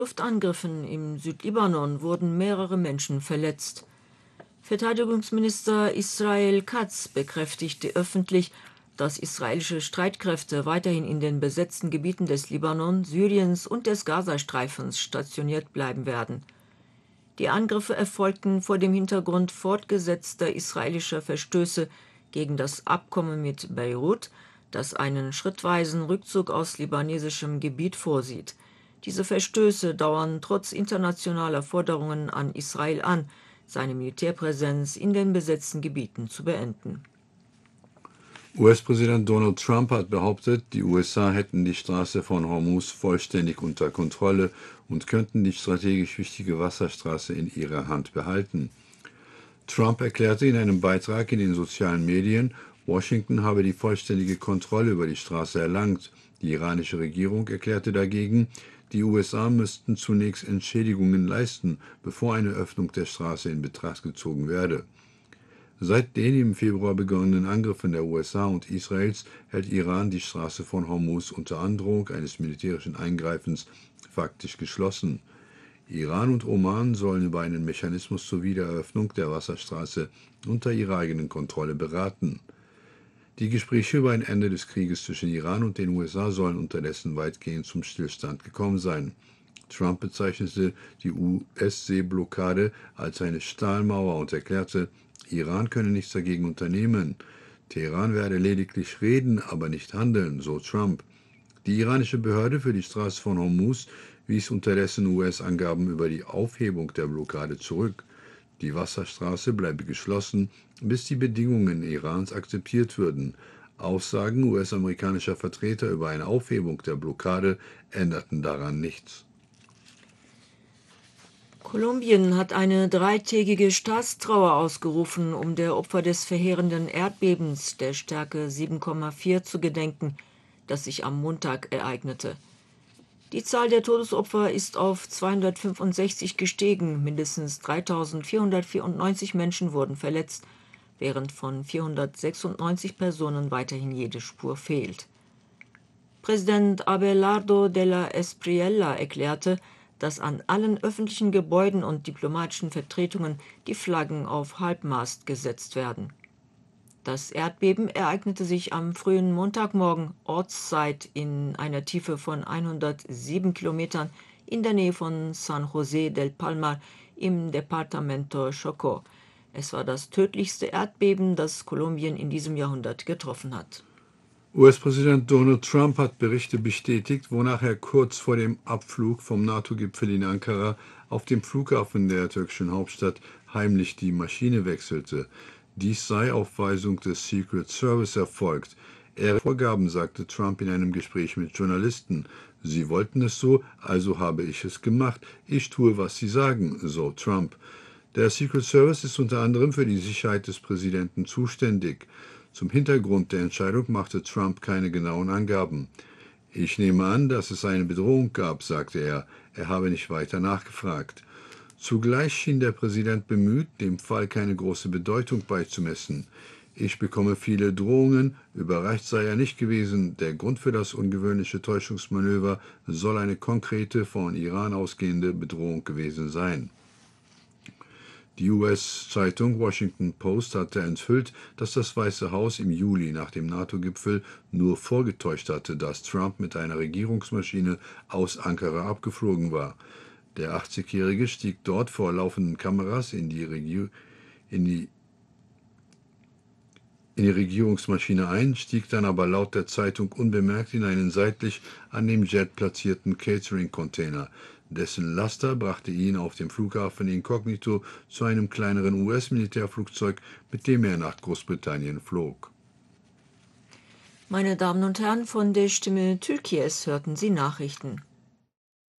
Luftangriffen im Südlibanon wurden mehrere Menschen verletzt. Verteidigungsminister Israel Katz bekräftigte öffentlich, dass israelische Streitkräfte weiterhin in den besetzten Gebieten des Libanon, Syriens und des Gazastreifens stationiert bleiben werden. Die Angriffe erfolgten vor dem Hintergrund fortgesetzter israelischer Verstöße gegen das Abkommen mit Beirut, das einen schrittweisen Rückzug aus libanesischem Gebiet vorsieht. Diese Verstöße dauern trotz internationaler Forderungen an Israel an, seine Militärpräsenz in den besetzten Gebieten zu beenden. US-Präsident Donald Trump hat behauptet, die USA hätten die Straße von Hormuz vollständig unter Kontrolle und könnten die strategisch wichtige Wasserstraße in ihrer Hand behalten. Trump erklärte in einem Beitrag in den sozialen Medien, Washington habe die vollständige Kontrolle über die Straße erlangt. Die iranische Regierung erklärte dagegen, die USA müssten zunächst Entschädigungen leisten, bevor eine Öffnung der Straße in Betracht gezogen werde. Seit den im Februar begonnenen Angriffen der USA und Israels hält Iran die Straße von Hormuz unter Androhung eines militärischen Eingreifens faktisch geschlossen. Iran und Oman sollen über einen Mechanismus zur Wiedereröffnung der Wasserstraße unter ihrer eigenen Kontrolle beraten. Die Gespräche über ein Ende des Krieges zwischen Iran und den USA sollen unterdessen weitgehend zum Stillstand gekommen sein. Trump bezeichnete die US-Seeblockade als eine Stahlmauer und erklärte, Iran könne nichts dagegen unternehmen. Teheran werde lediglich reden, aber nicht handeln, so Trump. Die iranische Behörde für die Straße von Hormuz wies unterdessen US-Angaben über die Aufhebung der Blockade zurück. Die Wasserstraße bleibe geschlossen, bis die Bedingungen Irans akzeptiert würden. Aussagen US-amerikanischer Vertreter über eine Aufhebung der Blockade änderten daran nichts. Kolumbien hat eine dreitägige Staatstrauer ausgerufen, um der Opfer des verheerenden Erdbebens der Stärke 7,4 zu gedenken, das sich am Montag ereignete. Die Zahl der Todesopfer ist auf 265 gestiegen, mindestens 3.494 Menschen wurden verletzt, während von 496 Personen weiterhin jede Spur fehlt. Präsident Abelardo de la Espriella erklärte, dass an allen öffentlichen Gebäuden und diplomatischen Vertretungen die Flaggen auf Halbmast gesetzt werden. Das Erdbeben ereignete sich am frühen Montagmorgen Ortszeit in einer Tiefe von 107 Kilometern in der Nähe von San José del Palmar im Departamento Chocó. Es war das tödlichste Erdbeben, das Kolumbien in diesem Jahrhundert getroffen hat. US-Präsident Donald Trump hat Berichte bestätigt, wonach er kurz vor dem Abflug vom NATO-Gipfel in Ankara auf dem Flughafen der türkischen Hauptstadt heimlich die Maschine wechselte. Dies sei auf Weisung des Secret Service erfolgt. Vorgaben, sagte Trump in einem Gespräch mit Journalisten. Sie wollten es so, also habe ich es gemacht. Ich tue, was Sie sagen, so Trump. Der Secret Service ist unter anderem für die Sicherheit des Präsidenten zuständig. Zum Hintergrund der Entscheidung machte Trump keine genauen Angaben. Ich nehme an, dass es eine Bedrohung gab, sagte er. Er habe nicht weiter nachgefragt. Zugleich schien der Präsident bemüht, dem Fall keine große Bedeutung beizumessen. Ich bekomme viele Drohungen, überrascht sei er nicht gewesen. Der Grund für das ungewöhnliche Täuschungsmanöver soll eine konkrete, von Iran ausgehende Bedrohung gewesen sein. Die US-Zeitung Washington Post hatte enthüllt, dass das Weiße Haus im Juli nach dem NATO-Gipfel nur vorgetäuscht hatte, dass Trump mit einer Regierungsmaschine aus Ankara abgeflogen war. Der 80-Jährige stieg dort vor laufenden Kameras in die Regierungsmaschine ein, stieg dann aber laut der Zeitung unbemerkt in einen seitlich an dem Jet platzierten Catering-Container. Dessen Laster brachte ihn auf dem Flughafen inkognito zu einem kleineren US-Militärflugzeug, mit dem er nach Großbritannien flog. Meine Damen und Herren, von der Stimme Türkies hörten Sie Nachrichten.